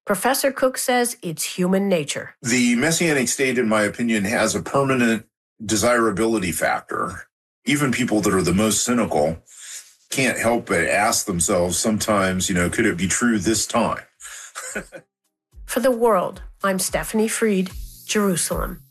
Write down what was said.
Professor Cook says it's human nature. The Messianic state, in my opinion, has a permanent desirability factor. Even people that are the most cynical can't help but ask themselves sometimes, could it be true this time? For The World, I'm Stephanie Freed, Jerusalem.